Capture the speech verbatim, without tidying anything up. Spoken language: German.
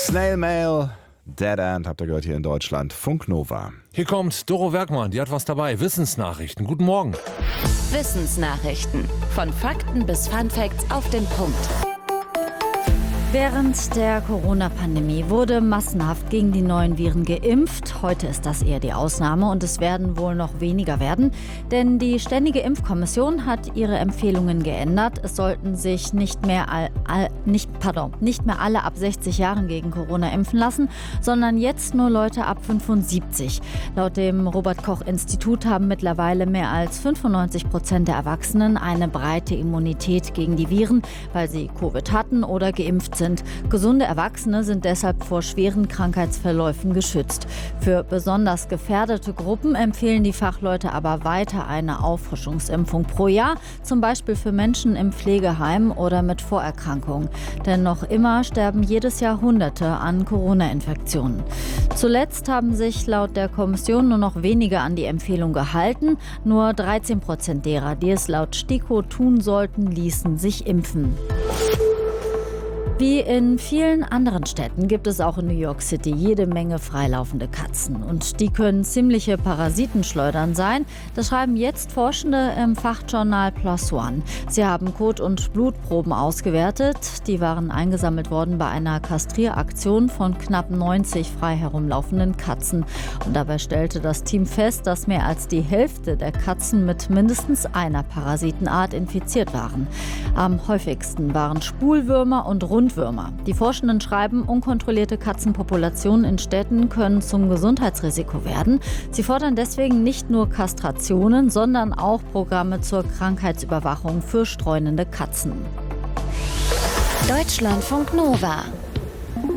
Snail Mail, Dead End, habt ihr gehört hier in Deutschland. Funk Nova. Hier kommt Doro Werkmann, die hat was dabei. Wissensnachrichten. Guten Morgen. Wissensnachrichten. Von Fakten bis Funfacts auf den Punkt. Während der Corona-Pandemie wurde massenhaft gegen die neuen Viren geimpft. Heute ist das eher die Ausnahme und es werden wohl noch weniger werden. Denn die Ständige Impfkommission hat ihre Empfehlungen geändert. Es sollten sich nicht mehr, all, all, nicht, pardon, nicht mehr alle ab sechzig Jahren gegen Corona impfen lassen, sondern jetzt nur Leute ab fünfundsiebzig. Laut dem Robert-Koch-Institut haben mittlerweile mehr als fünfundneunzig Prozent der Erwachsenen eine breite Immunität gegen die Viren, weil sie Covid hatten oder geimpft sind. sind. Gesunde Erwachsene sind deshalb vor schweren Krankheitsverläufen geschützt. Für besonders gefährdete Gruppen empfehlen die Fachleute aber weiter eine Auffrischungsimpfung pro Jahr, zum Beispiel für Menschen im Pflegeheim oder mit Vorerkrankungen. Denn noch immer sterben jedes Jahr Hunderte an Corona-Infektionen. Zuletzt haben sich laut der Kommission nur noch wenige an die Empfehlung gehalten. Nur dreizehn Prozent derer, die es laut STIKO tun sollten, ließen sich impfen. Wie in vielen anderen Städten gibt es auch in New York City jede Menge freilaufende Katzen. Und die können ziemliche Parasitenschleudern sein. Das schreiben jetzt Forschende im Fachjournal PLOS ONE. Sie haben Kot- und Blutproben ausgewertet. Die waren eingesammelt worden bei einer Kastrieraktion von knapp neunzig frei herumlaufenden Katzen. Und dabei stellte das Team fest, dass mehr als die Hälfte der Katzen mit mindestens einer Parasitenart infiziert waren. Am häufigsten waren Spulwürmer und Rundwürmer. Die Forschenden schreiben, unkontrollierte Katzenpopulationen in Städten können zum Gesundheitsrisiko werden. Sie fordern deswegen nicht nur Kastrationen, sondern auch Programme zur Krankheitsüberwachung für streunende Katzen. Deutschlandfunk Nova.